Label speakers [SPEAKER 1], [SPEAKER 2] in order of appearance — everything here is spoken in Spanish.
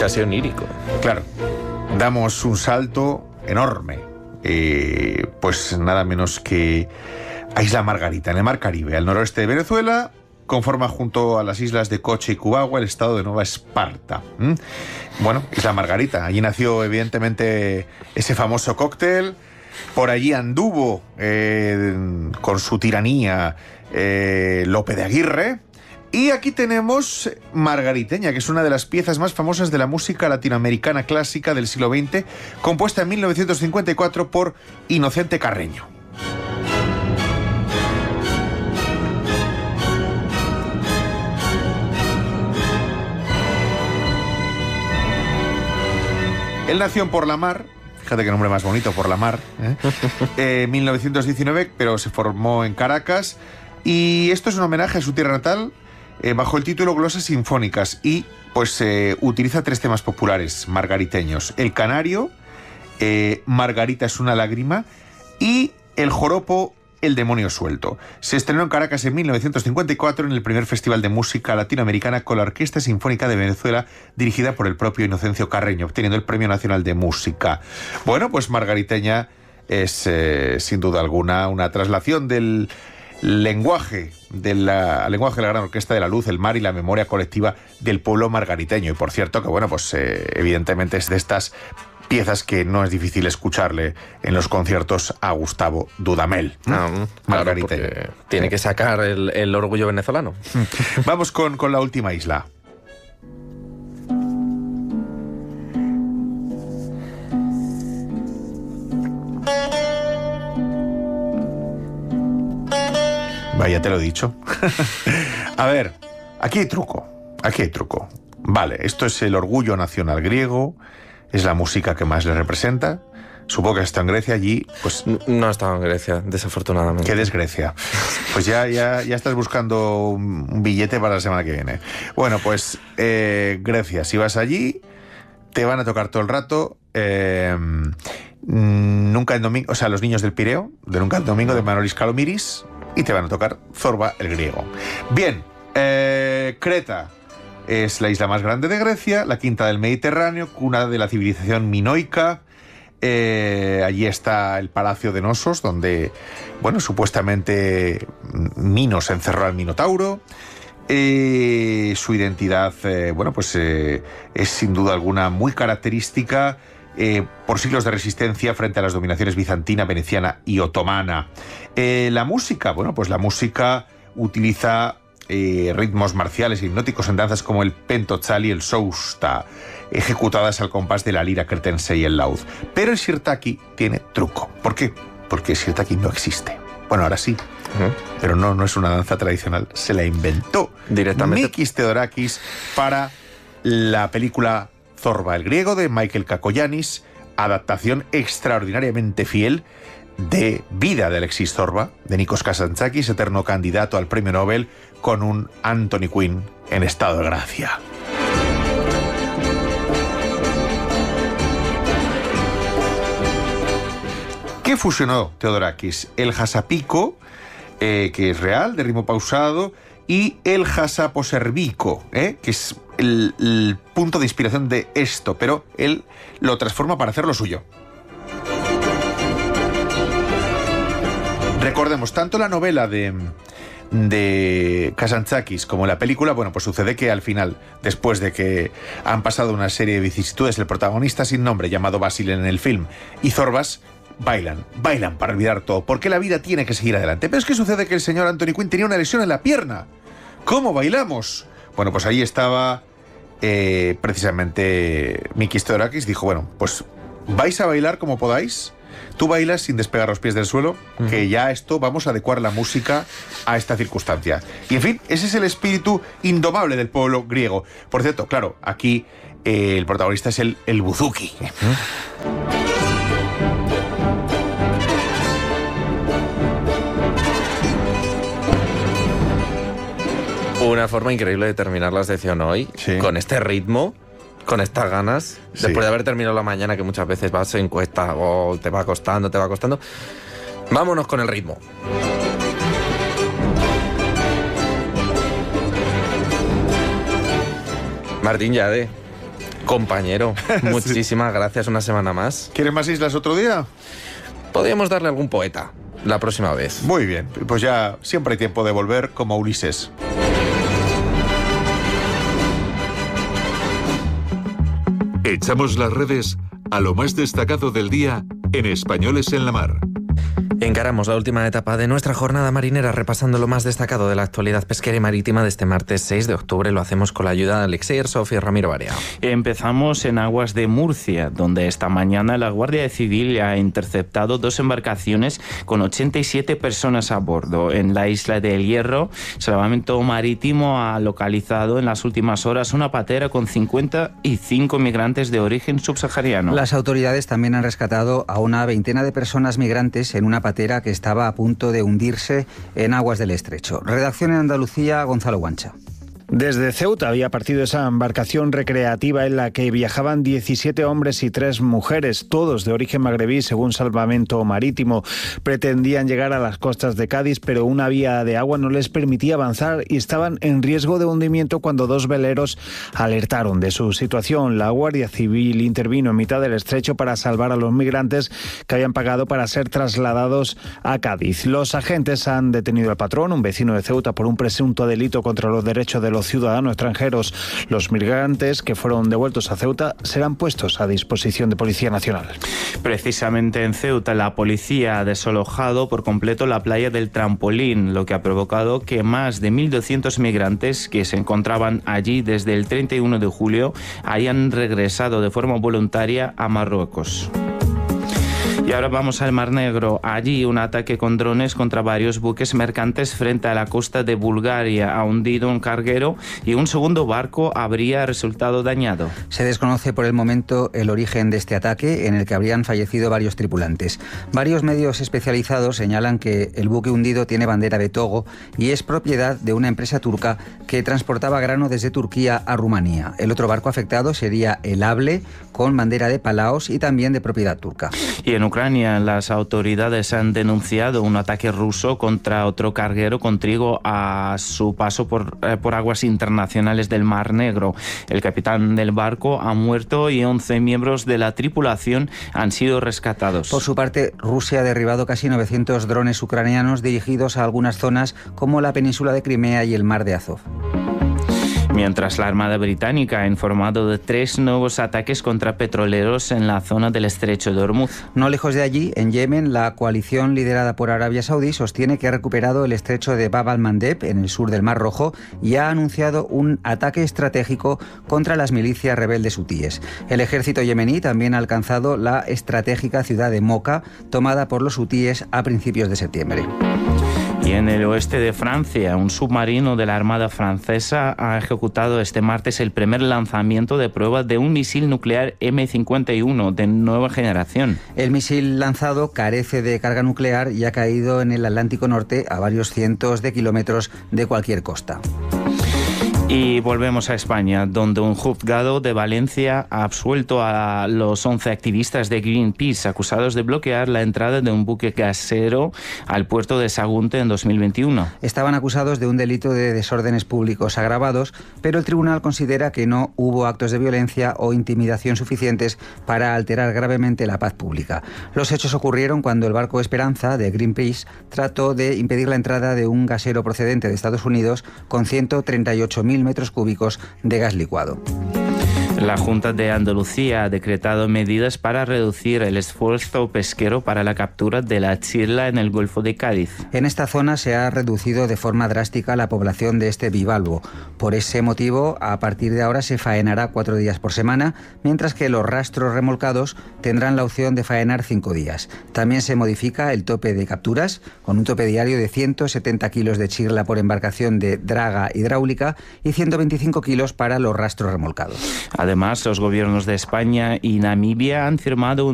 [SPEAKER 1] Casi onírico.
[SPEAKER 2] Claro, damos un salto enorme. Pues nada menos que a Isla Margarita, en el Mar Caribe, al noroeste de Venezuela. Conforma junto a las islas de Coche y Cubagua el estado de Nueva Esparta. Bueno, Isla Margarita. Allí nació, evidentemente, ese famoso cóctel. Por allí anduvo con su tiranía Lope de Aguirre. Y aquí tenemos Margariteña, que es una de las piezas más famosas de la música latinoamericana clásica del siglo XX, compuesta en 1954 por Inocente Carreño. Él nació en Por la Mar, fíjate qué nombre más bonito, Por la Mar, en 1919, pero se formó en Caracas. Y esto es un homenaje a su tierra natal, bajo el título Glosas Sinfónicas. Y pues utiliza 3 temas populares margariteños: El Canario, Margarita es una lágrima y El Joropo, El Demonio Suelto. Se estrenó en Caracas en 1954 en el primer Festival de Música Latinoamericana con la Orquesta Sinfónica de Venezuela, dirigida por el propio Inocencio Carreño, obteniendo el Premio Nacional de Música. Bueno, pues Margariteña es, sin duda alguna, una traslación del lenguaje de la Gran Orquesta de la Luz, el Mar y la memoria colectiva del pueblo margariteño. Y por cierto que, bueno, pues evidentemente es de estas piezas que no es difícil escucharle en los conciertos a Gustavo Dudamel. Margariteño.
[SPEAKER 1] Claro, tiene que sacar el orgullo venezolano.
[SPEAKER 2] Vamos con la última isla. Vaya, te lo he dicho. A ver, aquí hay truco. Vale, esto es el orgullo nacional griego, es la música que más le representa. Supongo que está en Grecia, allí, pues...
[SPEAKER 1] No ha estado en Grecia, desafortunadamente.
[SPEAKER 2] Qué desgracia. Pues ya estás buscando un billete para la semana que viene. Bueno, pues Grecia, si vas allí, te van a tocar todo el rato Nunca en Domingo, o sea, Los Niños del Pireo, de Nunca en Domingo, de Manolis Kalomiris, y te van a tocar Zorba el Griego. Bien, Creta es la isla más grande de Grecia, la quinta del Mediterráneo, cuna de la civilización minoica. Allí está el Palacio de Nosos, donde, bueno, supuestamente Minos encerró al Minotauro. Su identidad, bueno, pues es sin duda alguna muy característica por siglos de resistencia frente a las dominaciones bizantina, veneciana y otomana. La música, bueno, pues la música utiliza ritmos marciales e hipnóticos en danzas como el pentotzal y el sousta, ejecutadas al compás de la lira cretense y el laúd. Pero el sirtaki tiene truco. ¿Por qué? Porque el sirtaki no existe. Bueno, ahora sí, pero no es una danza tradicional. Se la inventó
[SPEAKER 1] directamente
[SPEAKER 2] Mikis Theodorakis para la película Zorba el Griego de Michael Kakoyanis, adaptación extraordinariamente fiel de Vida de Alexis Zorba, de Nikos Kazantzakis, eterno candidato al premio Nobel, con un Anthony Quinn en estado de gracia. ¿Qué fusionó Theodorakis? El hasapico, que es real, de ritmo pausado, y el hasaposervico, que es el punto de inspiración de esto, pero él lo transforma para hacer lo suyo. Recordemos, tanto la novela de Kazantzakis como la película, bueno, pues sucede que al final, después de que han pasado una serie de vicisitudes, el protagonista sin nombre, llamado Basil en el film, y Zorbas, bailan para olvidar todo, porque la vida tiene que seguir adelante. Pero es que sucede que el señor Anthony Quinn tenía una lesión en la pierna. ¿Cómo bailamos? Bueno, pues ahí estaba precisamente Mikis Theodorakis, dijo, bueno, pues vais a bailar como podáis. Tú bailas sin despegar los pies del suelo, que ya esto vamos a adecuar la música a esta circunstancia. Y en fin, ese es el espíritu indomable del pueblo griego. Por cierto, claro, aquí el protagonista es el buzuki.
[SPEAKER 1] Una forma increíble de terminar la sección hoy, sí, con este ritmo, con estas ganas, sí, después de haber terminado la mañana, que muchas veces vas en cuesta, o te va costando. Vámonos con el ritmo. Martín Yade, Compañero, muchísimas gracias una semana más.
[SPEAKER 2] ¿Quieres más islas otro día?
[SPEAKER 1] Podríamos darle algún poeta la próxima vez.
[SPEAKER 2] Muy bien, pues ya siempre hay tiempo de volver como Ulises.
[SPEAKER 3] Echamos las redes a lo más destacado del día en Españoles en la Mar.
[SPEAKER 1] Encaramos la última etapa de nuestra jornada marinera repasando lo más destacado de la actualidad pesquera y marítima de este martes 6 de octubre. Lo hacemos con la ayuda de Alexei Ersov y Ramiro Barea.
[SPEAKER 4] Empezamos en aguas de Murcia, donde esta mañana la Guardia Civil ha interceptado 2 embarcaciones con 87 personas a bordo. En la isla de El Hierro, Salvamento Marítimo ha localizado en las últimas horas una patera con 55 migrantes de origen subsahariano.
[SPEAKER 5] Las autoridades también han rescatado a una veintena de personas migrantes en una patera que estaba a punto de hundirse en aguas del estrecho. Redacción en Andalucía, Gonzalo Guancha.
[SPEAKER 6] Desde Ceuta había partido esa embarcación recreativa en la que viajaban 17 hombres y 3 mujeres, todos de origen magrebí, según Salvamento Marítimo. Pretendían llegar a las costas de Cádiz, pero una vía de agua no les permitía avanzar y estaban en riesgo de hundimiento cuando 2 veleros alertaron de su situación. La Guardia Civil intervino en mitad del estrecho para salvar a los migrantes que habían pagado para ser trasladados a Cádiz. Los agentes han detenido al patrón, un vecino de Ceuta, por un presunto delito contra los derechos de los ciudadanos extranjeros. Los migrantes que fueron devueltos a Ceuta serán puestos a disposición de Policía Nacional.
[SPEAKER 4] Precisamente en Ceuta, la policía ha desalojado por completo la playa del Trampolín, lo que ha provocado que más de 1.200 migrantes que se encontraban allí desde el 31 de julio hayan regresado de forma voluntaria a Marruecos. Y ahora vamos al Mar Negro. Allí un ataque con drones contra varios buques mercantes frente a la costa de Bulgaria ha hundido un carguero y un segundo barco habría resultado dañado.
[SPEAKER 5] Se desconoce por el momento el origen de este ataque, en el que habrían fallecido varios tripulantes. Varios medios especializados señalan que el buque hundido tiene bandera de Togo y es propiedad de una empresa turca que transportaba grano desde Turquía a Rumanía. El otro barco afectado sería el Able, con bandera de Palaos y también de propiedad turca.
[SPEAKER 4] Y en Ucrania, las autoridades han denunciado un ataque ruso contra otro carguero con trigo a su paso por aguas internacionales del Mar Negro. El capitán del barco ha muerto y 11 miembros de la tripulación han sido rescatados.
[SPEAKER 5] Por su parte, Rusia ha derribado casi 900 drones ucranianos dirigidos a algunas zonas como la península de Crimea y el mar de Azov.
[SPEAKER 4] Mientras la Armada Británica ha informado de 3 nuevos ataques contra petroleros en la zona del estrecho de Hormuz.
[SPEAKER 5] No lejos de allí, en Yemen, la coalición liderada por Arabia Saudí sostiene que ha recuperado el estrecho de Bab al-Mandeb, en el sur del Mar Rojo, y ha anunciado un ataque estratégico contra las milicias rebeldes hutíes. El ejército yemení también ha alcanzado la estratégica ciudad de Moka, tomada por los hutíes a principios de septiembre.
[SPEAKER 4] Y en el oeste de Francia, un submarino de la Armada francesa ha ejecutado este martes el primer lanzamiento de prueba de un misil nuclear M51 de nueva generación.
[SPEAKER 5] El misil lanzado carece de carga nuclear y ha caído en el Atlántico Norte a varios cientos de kilómetros de cualquier costa.
[SPEAKER 4] Y volvemos a España, donde un juzgado de Valencia ha absuelto a los 11 activistas de Greenpeace acusados de bloquear la entrada de un buque gasero al puerto de Sagunto en 2021.
[SPEAKER 5] Estaban acusados de un delito de desórdenes públicos agravados, pero el tribunal considera que no hubo actos de violencia o intimidación suficientes para alterar gravemente la paz pública. Los hechos ocurrieron cuando el barco Esperanza de Greenpeace trató de impedir la entrada de un gasero procedente de Estados Unidos con 138.000 metros cúbicos de gas licuado.
[SPEAKER 4] La Junta de Andalucía ha decretado medidas para reducir el esfuerzo pesquero para la captura de la chirla en el Golfo de Cádiz.
[SPEAKER 5] En esta zona se ha reducido de forma drástica la población de este bivalvo. Por ese motivo, a partir de ahora se faenará 4 días por semana, mientras que los rastros remolcados tendrán la opción de faenar 5 días. También se modifica el tope de capturas, con un tope diario de 170 kilos de chirla por embarcación de draga hidráulica y 125 kilos para los rastros remolcados.
[SPEAKER 4] Además, los gobiernos de España y Namibia han firmado un